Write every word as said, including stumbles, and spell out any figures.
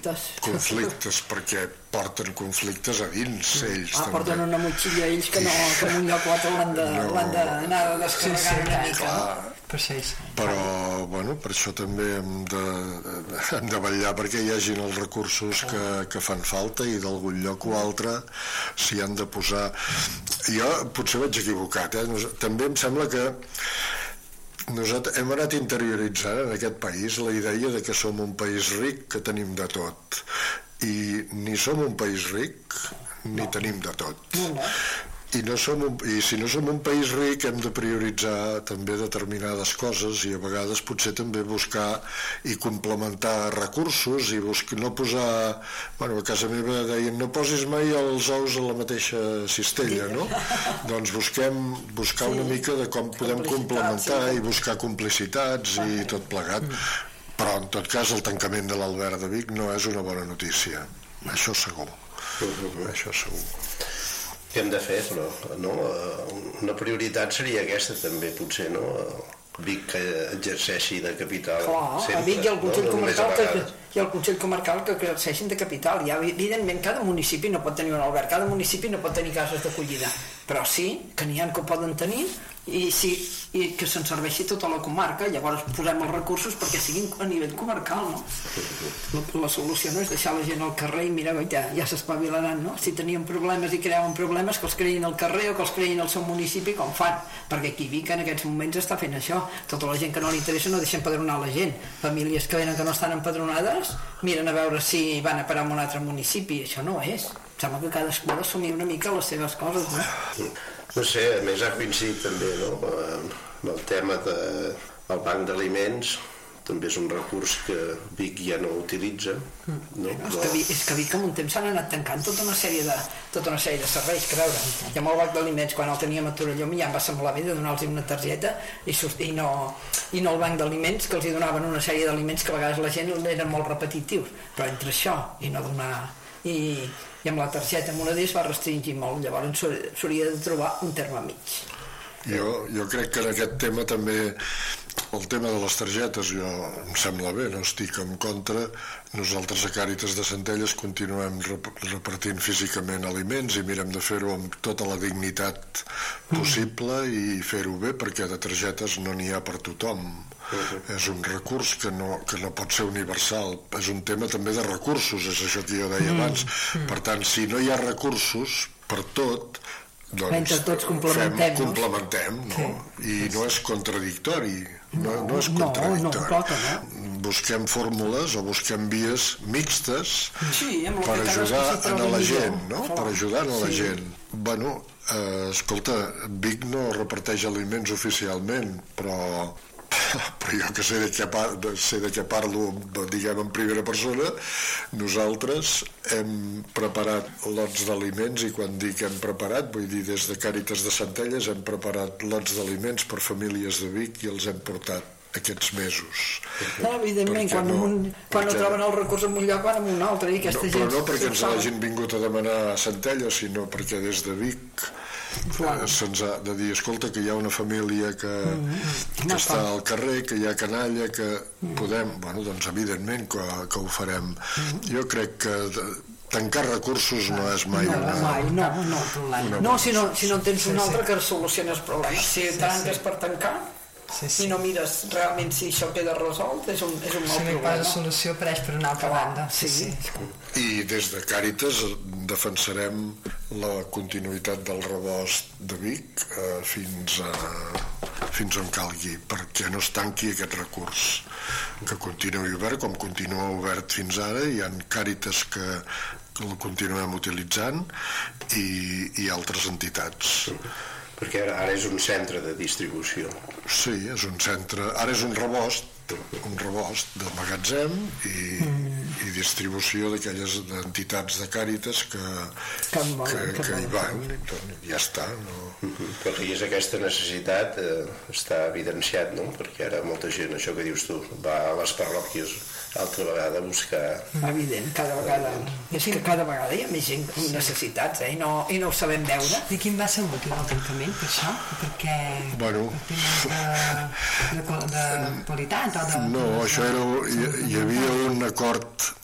conflictes. Conflictes, perquè porten conflictes a dins, ells ah, també. Porten una motxilla ells que no, que en un lloc o altre l'han d'anar no. descarregant una mica. Clar, per això, però, bueno, per això també hem de, hem de vetllar perquè hi hagin els recursos que, que fan falta i d'algun lloc o altre s'hi han de posar. Jo potser vaig equivocat, eh? També em sembla que nosaltres hem anat interioritzant en aquest país la idea de que som un país ric, que tenim de tot, i ni som un país ric ni no. tenim de tot. No, no. I, no som un, i si no som un país ric hem de prioritzar també determinades coses i a vegades potser també buscar i complementar recursos i buscar, no posar, bueno, a casa meva deien no posis mai els ous a la mateixa cistella, no? Doncs busquem buscar sí. una mica de com podem complementar sí. i buscar complicitats ah, i tot plegat, però en tot cas el tancament de l'Alberg de Vic no és una bona notícia, això segur això segur. Què hem de fer, però no? Una prioritat seria aquesta també, potser, no? Vic que exerceixi de capital. Clar, sempre, a Vic hi ha el Consell no? Comarcal que, hi ha el Consell Comarcal que exerceixin de capital. Ja, evidentment, cada municipi no pot tenir un alberg, cada municipi no pot tenir cases d'acollida, però sí que n'hi ha que poden tenir i, sí, i que se'n serveixi tota la comarca. Llavors posem els recursos perquè siguin a nivell comarcal, no? La, la solució no és deixar la gent al carrer i mira, ja, ja s'espavilaran, no? Si tenien problemes i creaven problemes, que els creïn al carrer o que els creïn al seu municipi, com fan, perquè aquí Vic en aquests moments està fent això. Tota la gent que no li interessa no deixa empadronar la gent. Famílies que venen que no estan empadronades miren a veure si van a parar en un altre municipi. Això no és. Em sembla que cadascú ha d'assumir una mica les seves coses, no? No sé, a més ha coincidit també, no? Amb el tema del de, banc d'aliments, també és un recurs que Vic ja no utilitza, no? no és, que Vic, és que Vic en un temps s'han anat tancant tota una sèrie de, tota una sèrie de serveis, que veure, i amb el banc d'aliments quan el teníem a Torelló ja em va semblar bé de donar-los una targeta i, i, no, i no el banc d'aliments, que els hi donaven una sèrie d'aliments que a vegades la gent eren molt repetitius, però entre això i no donar i, i amb la targeta amb una d'ells va restringir molt. Llavors s'hauria de trobar un terme mig. Jo, jo crec que en aquest tema també el tema de les targetes jo em sembla bé, no estic en contra. Nosaltres a Càritas de Centelles continuem repartint físicament aliments i mirem de fer-ho amb tota la dignitat possible i fer-ho bé, perquè de targetes no n'hi ha per tothom. Uh-huh. És un recurs que no, que no pot ser universal, és un tema també de recursos, és això que jo deia abans. Per tant, si no hi ha recursos per tot, doncs tots complementem, fem, complementem no? Sí. I no és contradictori, no, no és contradictori. No, no, no. Busquem fórmules o busquem vies mixtes sí, per ajudar a la gent, no? Per ajudar a la sí. gent. Bueno, eh, escolta, Vic no reparteix aliments oficialment, però però jo que sé de què, par sé de què parlo, diguem, en primera persona, nosaltres hem preparat lots d'aliments, i quan dic hem preparat, vull dir des de Càritas de Centelles hem preparat lots d'aliments per famílies de Vic i els hem portat aquests mesos. No, evidentment, quan, no, un, quan perquè, no troben el recurs en un lloc van en un altre. I aquesta no, gent però no perquè ens l'hagin vingut a demanar a Centelles, sinó perquè des de Vic eh, se'ns ha de dir, escolta, que hi ha una família que, mm-hmm. que està al carrer, que hi ha canalla, que mm-hmm. podem, bueno, doncs evidentment que, que ho farem. Mm-hmm. Jo crec que de, tancar recursos no és mai no, una... Mai, no, no, una no si, no, si no tens un altre que solucioni els problemes. Si tanques per tancar, sí, sí. i no mires realment si això queda resolt, és un, és un mal sí, problema. La solució apareix per una altra banda. Sí, sí. Sí. I des de Càritas defensarem la continuïtat del rebost de Vic eh, fins a fins on calgui, perquè no es tanqui aquest recurs, que continuï obert com continua obert fins ara. Hi ha Càritas que el continuem utilitzant i, i altres entitats. Perquè ara, ara és un centre de distribució. Sí, és un centre, ara és un rebost, un rebost de magatzem i, mm. i distribució d'aquelles entitats de Càritas que, que, que, que, que hi van, doncs ja està. No? Mm-hmm. Però que hi és aquesta necessitat eh, està evidenciat, no? Perquè ara molta gent, això que dius tu, va a les parròquies altra vegada a buscar... Evident, cada vegada... És que cada vegada hi ha més gent amb necessitats, eh? I, no, i no ho sabem veure. I quin va ser el motiu del tancament, per això? Perquè... Bueno... De, de, de qualitat o de... No, això era... Hi, hi havia un acord